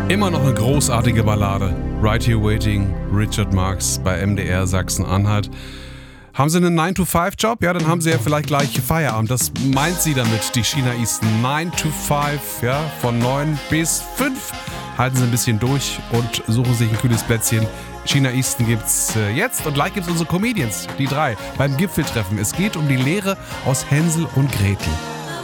Immer noch eine großartige Ballade. Right Here Waiting, Richard Marx bei MDR Sachsen-Anhalt. Haben Sie einen 9-to-5-Job? Ja, dann haben Sie ja vielleicht gleich Feierabend. Das meint sie damit, die China Eastern. 9-to-5, ja, von 9 bis 5. Halten Sie ein bisschen durch und suchen sich ein kühles Plätzchen. China Eastern gibt's jetzt und gleich gibt's unsere Comedians, die 3, beim Gipfeltreffen. Es geht um die Lehre aus Hänsel und Gretel.